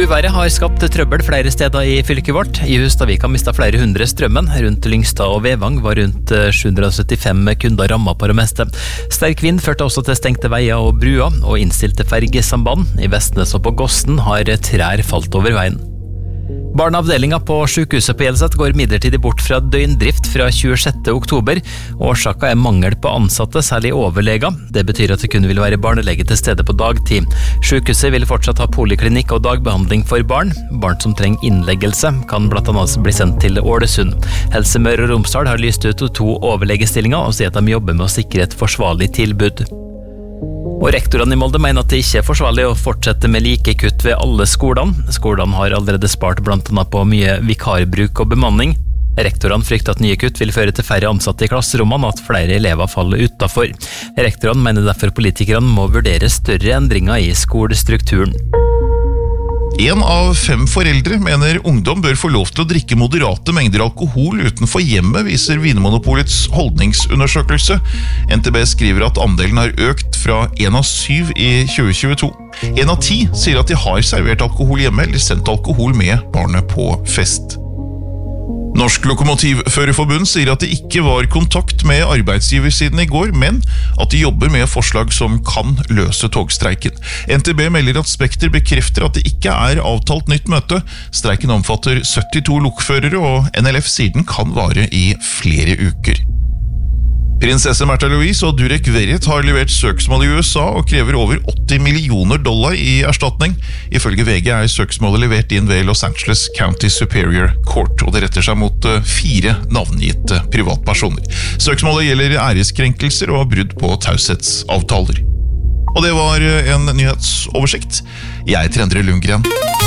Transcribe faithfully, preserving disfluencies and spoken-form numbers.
Uværet har skapt trøbbel flere steder i fylket vårt. I Hustadvik har mistet flere hundre strømmen. Rundt Lyngstad og Vevang var rundt sju hundre og syttifem kunder rammet på det meste. Sterk vind førte også til stengte veier og bruer, og innstilte fergesamband. I Vestnes og på Gossen har trær falt over veien. Barneavdelinga på sykehuset på Hjelset går midlertidig bort fra døgndrift fra tjuesjette oktober. Årsaka er mangel på ansatte, særlig overleger. Det betyr at det kun vil være barnelege til stede på dagtid. Sykehuset vil fortsatt ha poliklinikk og dagbehandling for barn. Barn som trenger innleggelse kan blant annet bli sendt til Ålesund. Helse Møre og Romsdal har lyst ut to overlegestillinger og sier at de jobber med å sikre et forsvarlig tilbud. Og rektorene i Molde mener at det ikke er forsvarlig å fortsette med like kutt ved alle skolene. Skolene har allerede spart blant annet på mye vikarbruk og bemanning. Rektorene frykter at nye kutt vil føre til færre ansatte i klasserommene og at flere elever faller utenfor. Rektorene mener derfor politikerne må vurdere større endringer i skolestrukturen. En av fem foreldre mener ungdom bør få lov til å drikke moderate mengder alkohol utenfor hjemmet, viser Vinmonopolets holdningsundersøkelse. N T B skriver at andelen har økt fra en av syv i tjue tjueto. En av ti sier at de har servert alkohol hjemme eller sendt alkohol med barnet på fest. Norsk Lokomotivførerforbund sier at det ikke var kontakt med arbeidsgiversiden i går, men at de jobber med forslag som kan løse togstreiken. N T B melder at Spekter bekrefter at det ikke er avtalt nytt møte. Streiken omfatter syttito lokførere, og N L F sier den kan vare i flere uker. Prinsesse Märtha Louise og Durek Verret har levert søksmål i U S A og krever over åtti millioner dollar i erstatning. Ifølge V G er søksmålet levert inn ved Los Angeles County Superior Court, og det retter seg mot fire navngitte privatpersoner. Søksmålet gjelder æreskrenkelser og brudd på taushetsavtaler. Og det var en nyhetsoversikt. Jeg heter Endre Lundgren.